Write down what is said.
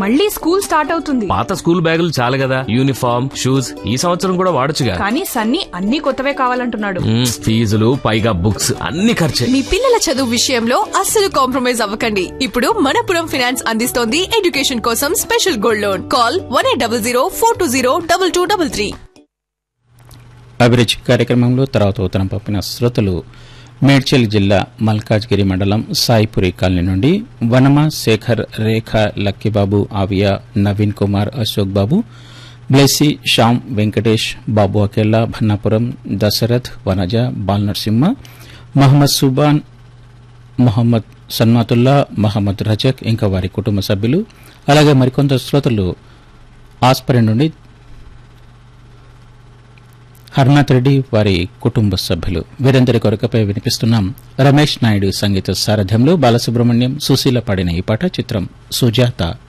మళ్ళీ school start అవుతుంది. పాత స్కూల్ బ్యాగులు చాలు కదా, యూనిఫామ్ షూస్ ఈ సంవత్సరం కూడా వాడొచ్చుగా. కానీ సన్నీ అన్ని కొత్తవే కావాలంటున్నాడు. ఫీజులు పైగా బుక్స్ అన్ని ఖర్చే. మీ పిల్లల చదువు విషయంలో అస్సలు కాంప్రమైజ్ అవ్వకండి. ఇప్పుడు మనపురం ఫైనాన్స్ అందిస్తోంది ఎడ్యుకేషన్ కోసం స్పెషల్ గోల్డ్ లోన్. కాల్ 1800 420 2233. అభిరుచి కార్యక్రమంలో తర్వాత ఉత్తరం పంపిన శ్రోతలు మేడ్చల్ జిల్లా మల్కాజ్గిరి మండలం సాయిపురి కాలనీ నుండి వనమ, శేఖర్, రేఖ, లక్కిబాబు, ఆవియా, నవీన్ కుమార్, అశోక్ బాబు, బ్లెస్సీ, శ్యామ్, వెంకటేష్, బాబు అకేలా, భన్నాపురం, దశరథ్, వనజ, బాల్ నరసింహ, మహమ్మద్ సుబాన్, మొహమ్మద్ సన్మాతుల్లా, మహమ్మద్ రజక్ ఇంకా వారి కుటుంబ సభ్యులు, అలాగే మరికొంత శ్రోతలు ఆస్పరి నుండి హర్నాథ్ రెడ్డి వారి కుటుంబ సభ్యులు వీరందరి కొరకపై వినిపిస్తున్నాం. రమేష్ నాయుడు సంగీత సారథ్యంలో బాలసుబ్రహ్మణ్యం, సుశీల పాడిన ఈ పాట. చిత్రం సుజాత.